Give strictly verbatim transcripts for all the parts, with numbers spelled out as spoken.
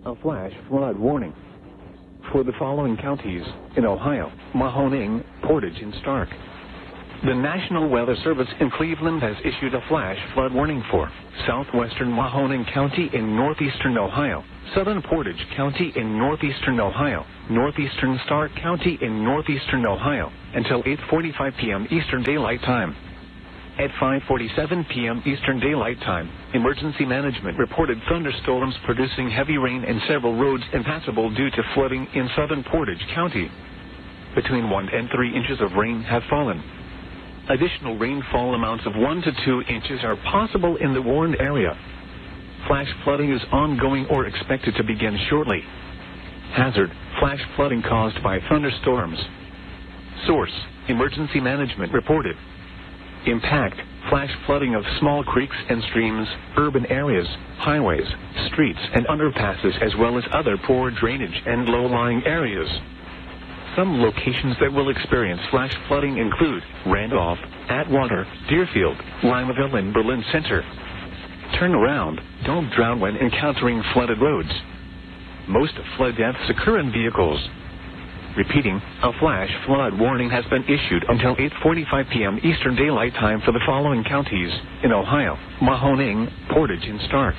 a flash flood warning for the following counties in Ohio: Mahoning, Portage, and Stark. The National Weather Service in Cleveland has issued a flash flood warning for southwestern Mahoning County in northeastern Ohio, southern Portage County in northeastern Ohio, northeastern Stark County in northeastern Ohio, until eight forty-five p.m. Eastern Daylight Time. At five forty-seven p.m. Eastern Daylight Time, Emergency Management reported thunderstorms producing heavy rain and several roads impassable due to flooding in southern Portage County. Between one and three inches of rain have fallen. Additional rainfall amounts of one to two inches are possible in the warned area. Flash flooding is ongoing or expected to begin shortly. Hazard: flash flooding caused by thunderstorms. Source: Emergency Management reported. Impact: flash flooding of small creeks and streams, urban areas, highways, streets, and underpasses, as well as other poor drainage and low-lying areas. Some locations that will experience flash flooding include Randolph, Atwater, Deerfield, Limaville, and Berlin Center. Turn around. Don't drown when encountering flooded roads. Most flood deaths occur in vehicles. Repeating, a flash flood warning has been issued until eight forty-five p.m. Eastern Daylight Time for the following counties in Ohio: Mahoning, Portage, and Stark.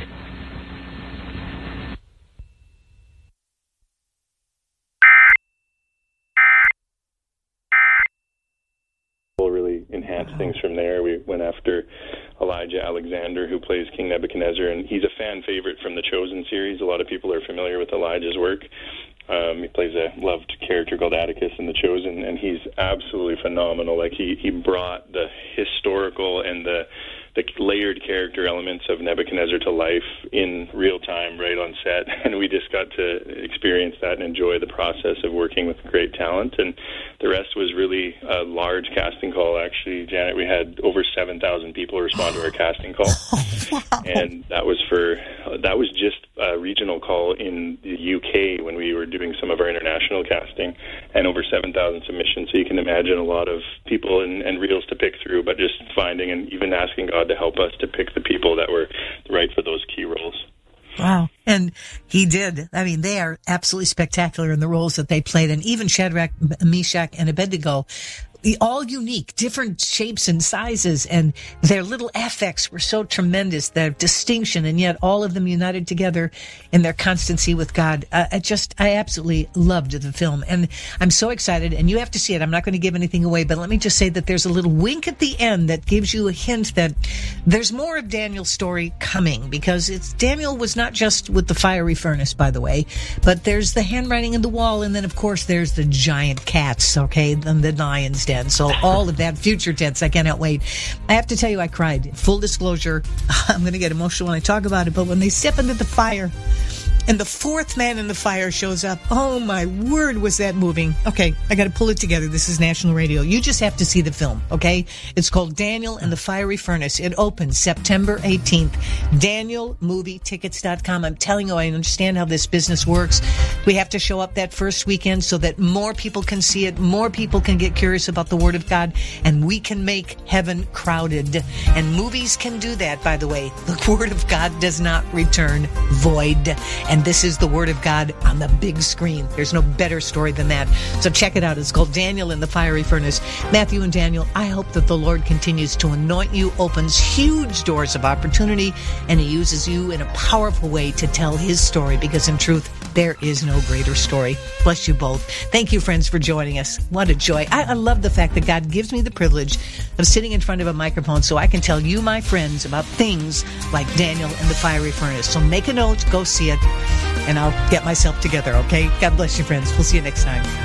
Really enhanced things from there. We went after Elijah Alexander, who plays King Nebuchadnezzar, and he's a fan favorite from the Chosen series. A lot of people are familiar with Elijah's work. Um, he plays a loved character called Atticus in The Chosen, and he's absolutely phenomenal. Like he, he brought the historical and the the layered character elements of Nebuchadnezzar to life in real time, right on set, and we just got to experience that and enjoy the process of working with great talent. And the rest was really a large casting call. Actually, Janet, we had over seven thousand people respond to our casting call. Oh, wow. And that was for uh, that was just a regional call in the U K when we were doing some of our international casting, and over seven thousand submissions. So you can imagine a lot of people and, and reels to pick through, but just finding and even asking God to help us to pick the people that were right for those key roles. Wow. And he did. I mean, they are absolutely spectacular in the roles that they played. And even Shadrach, Meshach, and Abednego, all unique, different shapes and sizes, and their little affects were so tremendous, their distinction, and yet all of them united together in their constancy with God. Uh, I just, I absolutely loved the film, and I'm so excited, and you have to see it. I'm not going to give anything away, but let me just say that there's a little wink at the end that gives you a hint that there's more of Daniel's story coming, because it's Daniel was not just with the fiery furnace, by the way, but there's the handwriting in the wall, and then, of course, there's the giant cats, okay, and the lions. So all of that, future tense, I cannot wait. I have to tell you, I cried. Full disclosure, I'm going to get emotional when I talk about it, but when they step into the fire and the fourth man in the fire shows up, oh my word, was that moving. Okay, I got to pull it together. This is national radio. You just have to see the film, okay? It's called Daniel and the Fiery Furnace. It opens September eighteenth. Daniel Movie Tickets dot com. I'm telling you, I understand how this business works. We have to show up that first weekend so that more people can see it, more people can get curious about the Word of God, and we can make heaven crowded. And movies can do that, by the way. The Word of God does not return void. And this is the Word of God on the big screen. There's no better story than that. So check it out. It's called Daniel in the Fiery Furnace. Matthew and Daniel, I hope that the Lord continues to anoint you, opens huge doors of opportunity, and He uses you in a powerful way to tell His story, because in truth, there is no greater story. Bless you both. Thank you, friends, for joining us. What a joy. I, I love the fact that God gives me the privilege of sitting in front of a microphone so I can tell you, my friends, about things like Daniel and the Fiery Furnace. So make a note, go see it, and I'll get myself together, okay? God bless you, friends. We'll see you next time.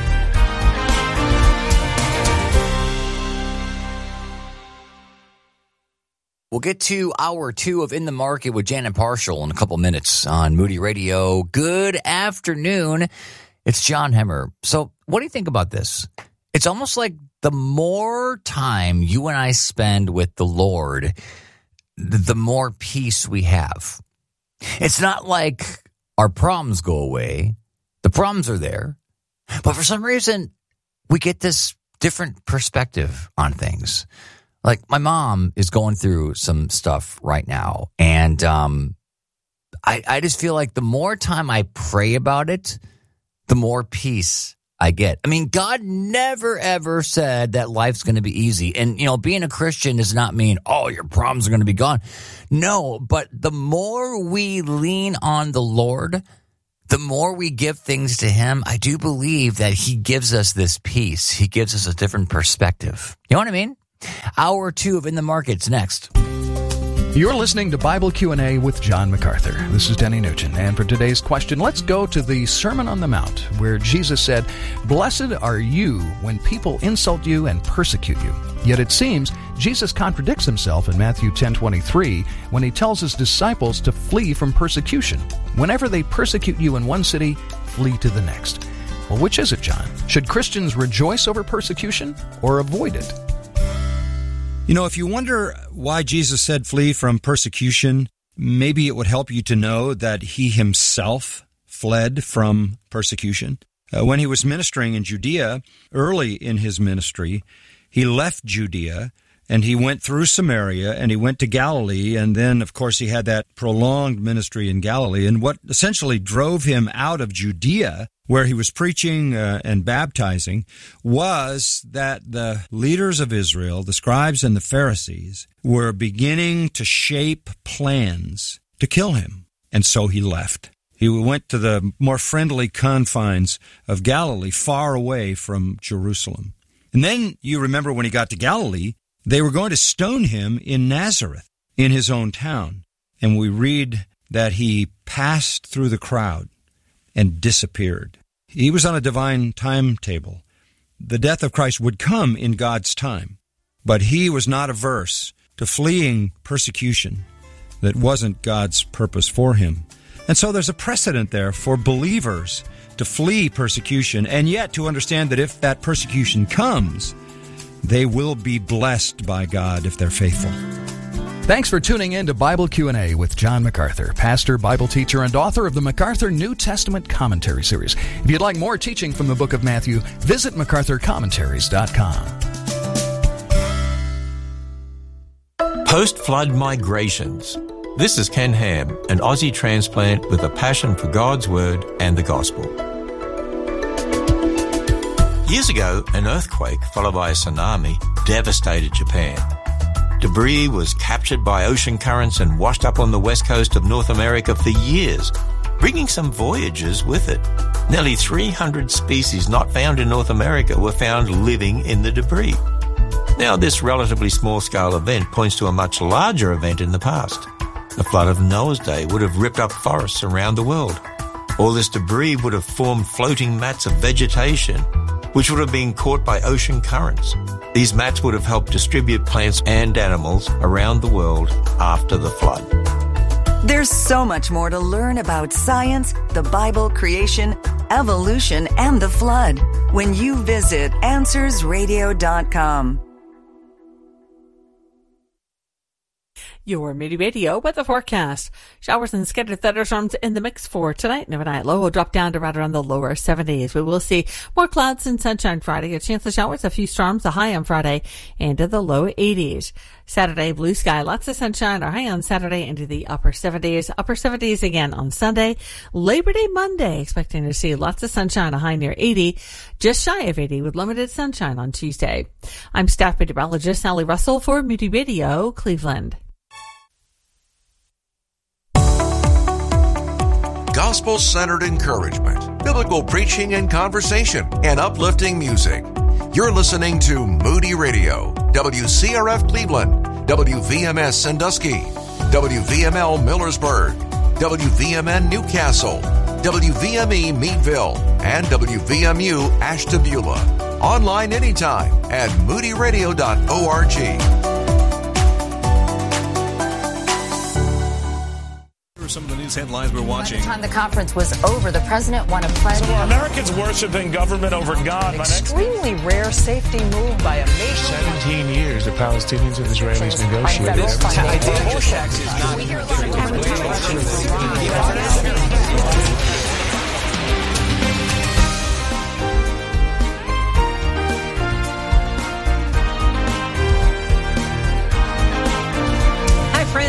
We'll get to hour two of In the Market with Janet Parshall in a couple minutes on Moody Radio. Good afternoon. It's John Hemmer. So what do you think about this? It's almost like the more time you and I spend with the Lord, the more peace we have. It's not like our problems go away. The problems are there. But for some reason, we get this different perspective on things. Like, my mom is going through some stuff right now, and um, I, I just feel like the more time I pray about it, the more peace I get. I mean, God never, ever said that life's going to be easy. And, you know, being a Christian does not mean, oh, your problems are going to be gone. No, but the more we lean on the Lord, the more we give things to him, I do believe that he gives us this peace. He gives us a different perspective. You know what I mean? Hour two of In the Markets next. You're listening to Bible Q and A with John MacArthur. This is Denny Nugent, and for today's question, let's go to the Sermon on the Mount, where Jesus said, "Blessed are you when people insult you and persecute you." Yet it seems Jesus contradicts himself in Matthew ten twenty-three when he tells his disciples to flee from persecution. Whenever they persecute you in one city, flee to the next. Well, which is it, John? Should Christians rejoice over persecution or avoid it? You know, if you wonder why Jesus said flee from persecution, maybe it would help you to know that he himself fled from persecution. Uh, when he was ministering in Judea, early in his ministry, he left Judea and he went through Samaria and he went to Galilee. And then, of course, he had that prolonged ministry in Galilee. And what essentially drove him out of Judea, where he was preaching uh, and baptizing, was that the leaders of Israel, the scribes and the Pharisees, were beginning to shape plans to kill him. And so he left. He went to the more friendly confines of Galilee, far away from Jerusalem. And then you remember when he got to Galilee, they were going to stone him in Nazareth, in his own town. And we read that he passed through the crowd and disappeared. He was on a divine timetable. The death of Christ would come in God's time, but he was not averse to fleeing persecution that wasn't God's purpose for him. And so there's a precedent there for believers to flee persecution, and yet to understand that if that persecution comes, they will be blessed by God if they're faithful. Thanks for tuning in to Bible Q and A with John MacArthur, pastor, Bible teacher, and author of the MacArthur New Testament Commentary Series. If you'd like more teaching from the book of Matthew, visit macarthur commentaries dot com. Post-flood migrations. This is Ken Ham, an Aussie transplant with a passion for God's Word and the Gospel. Years ago, an earthquake followed by a tsunami devastated Japan. Debris was captured by ocean currents and washed up on the west coast of North America for years, bringing some voyagers with it. Nearly three hundred species not found in North America were found living in the debris. Now, this relatively small-scale event points to a much larger event in the past. The flood of Noah's day would have ripped up forests around the world. All this debris would have formed floating mats of vegetation, which would have been caught by ocean currents. These mats would have helped distribute plants and animals around the world after the flood. There's so much more to learn about science, the Bible, creation, evolution, and the flood when you visit answers radio dot com. Your Moody Radio weather forecast. Showers and scattered thunderstorms in the mix for tonight. And overnight low will drop down to right around the lower seventies. We will see more clouds and sunshine Friday. A chance of showers, a few storms, a high on Friday into the low eighties. Saturday, blue sky, lots of sunshine. Our high on Saturday into the upper seventies. Upper seventies again on Sunday. Labor Day Monday, expecting to see lots of sunshine, a high near eighty. Just shy of eighty with limited sunshine on Tuesday. I'm staff meteorologist Sally Russell for Moody Radio, Cleveland. Gospel-centered encouragement, biblical preaching and conversation, and uplifting music. You're listening to Moody Radio, W C R F Cleveland, W V M S Sandusky, W V M L Millersburg, W V M N Newcastle, W V M E Meadville, and W V M U Ashtabula. Online anytime at moody radio dot org. Some of the news headlines we're watching. By the time the conference was over, the president won a pledge. So are Americans worshiping government over God? An extremely rare safety move by a nation. Seventeen years the Palestinians and Israelis negotiated. Friends, welcome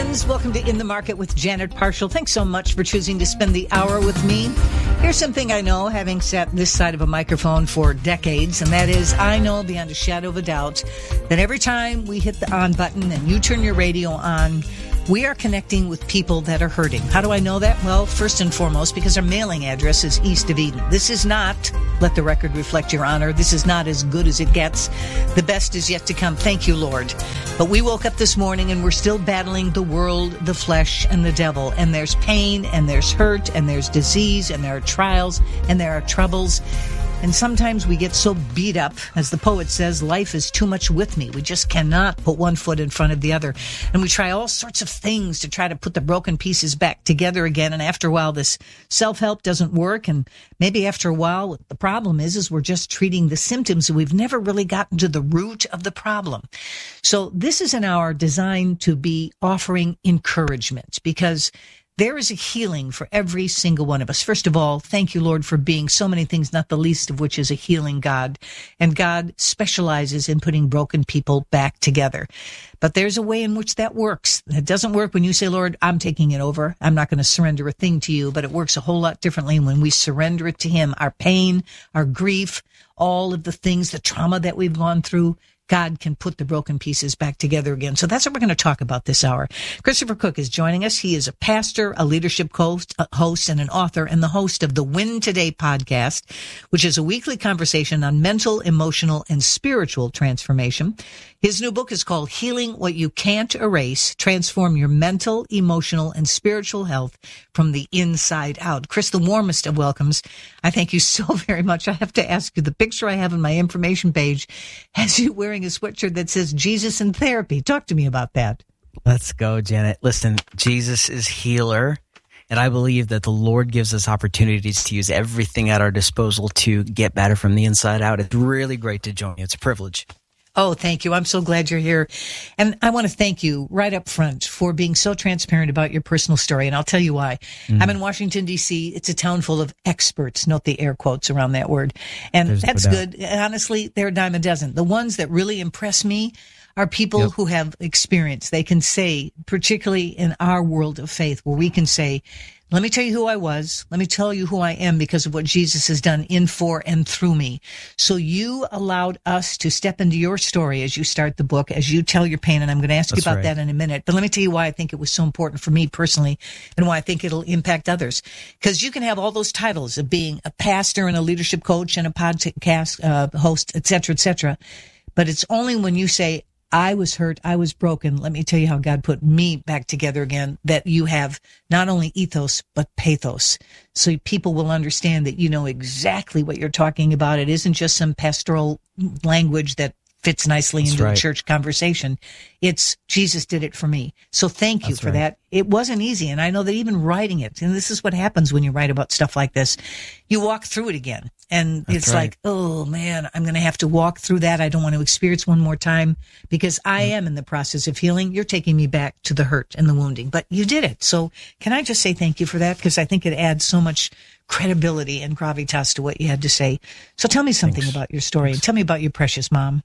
welcome to In the Market with Janet Parshall. Thanks so much for choosing to spend the hour with me. Here's something I know, having sat this side of a microphone for decades, and that is I know beyond a shadow of a doubt that every time we hit the on button and you turn your radio on, we are connecting with people that are hurting. How do I know that? Well, first and foremost, because our mailing address is East of Eden. This is not, let the record reflect your honor, this is not as good as it gets. The best is yet to come. Thank you, Lord. But we woke up this morning and we're still battling the world, the flesh, and the devil. And there's pain, and there's hurt, and there's disease, and there are trials, and there are troubles. And sometimes we get so beat up, as the poet says, life is too much with me. We just cannot put one foot in front of the other. And we try all sorts of things to try to put the broken pieces back together again. And after a while, this self-help doesn't work. And maybe after a while, what the problem is, is we're just treating the symptoms and we've never really gotten to the root of the problem. So this is an hour designed to be offering encouragement, because there is a healing for every single one of us. First of all, thank you, Lord, for being so many things, not the least of which is a healing God. And God specializes in putting broken people back together. But there's a way in which that works. It doesn't work when you say, Lord, I'm taking it over. I'm not going to surrender a thing to you. But it works a whole lot differently when we surrender it to Him. Our pain, our grief, all of the things, the trauma that we've gone through, God can put the broken pieces back together again. So that's what we're going to talk about this hour. Christopher Cook is joining us. He is a pastor, a leadership host, a host, and an author, and the host of the Win Today podcast, which is a weekly conversation on mental, emotional, and spiritual transformation. His new book is called Healing What You Can't Erase, Transform Your Mental, Emotional, and Spiritual Health from the Inside Out. Chris, the warmest of welcomes. I thank you so very much. I have to ask you, the picture I have on my information page has you wearing a sweatshirt that says Jesus in Therapy. Talk to me about that. Let's go, Janet. Listen, Jesus is healer. And I believe that the Lord gives us opportunities to use everything at our disposal to get better from the inside out. It's really great to join you. It's a privilege. Oh, thank you. I'm so glad you're here. And I want to thank you right up front for being so transparent about your personal story. And I'll tell you why. Mm. I'm in Washington, D C. It's a town full of experts. Note the air quotes around that word. And There's that's good. Honestly, they're a dime a dozen. The ones that really impress me are people yep. who have experience. They can say, particularly in our world of faith, where we can say, let me tell you who I was. Let me tell you who I am because of what Jesus has done in, for, and through me. So you allowed us to step into your story as you start the book, as you tell your pain, and I'm going to ask That's you about right. that in a minute. But let me tell you why I think it was so important for me personally and why I think it'll impact others. Because you can have all those titles of being a pastor and a leadership coach and a podcast uh, host, et cetera, et cetera. But it's only when you say, I was hurt, I was broken, let me tell you how God put me back together again, that you have not only ethos, but pathos. So people will understand that you know exactly what you're talking about. It isn't just some pastoral language that fits nicely That's into right. a church conversation. It's Jesus did it for me. So thank you That's for right. that. It wasn't easy. And I know that even writing it, and this is what happens when you write about stuff like this, you walk through it again. And That's it's right. like, oh man, I'm going to have to walk through that. I don't want to experience one more time because I mm. am in the process of healing. You're taking me back to the hurt and the wounding, but you did it. So can I just say thank you for that? Because I think it adds so much credibility and gravitas to what you had to say. So tell me something Thanks. about your story and tell me about your precious mom.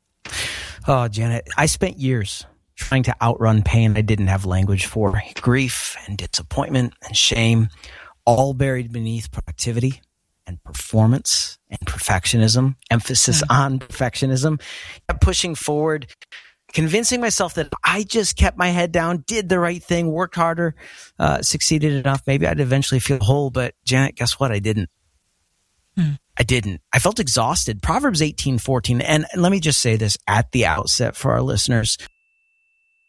Oh, Janet, I spent years trying to outrun pain I didn't have language for. Grief and disappointment and shame, all buried beneath productivity and performance and perfectionism, emphasis mm-hmm. on perfectionism, kept pushing forward, convincing myself that I just kept my head down, did the right thing, worked harder, uh, succeeded enough. Maybe I'd eventually feel whole, but Janet, guess what? I didn't. Mm. I didn't. I felt exhausted. Proverbs eighteen fourteen. And let me just say this at the outset for our listeners.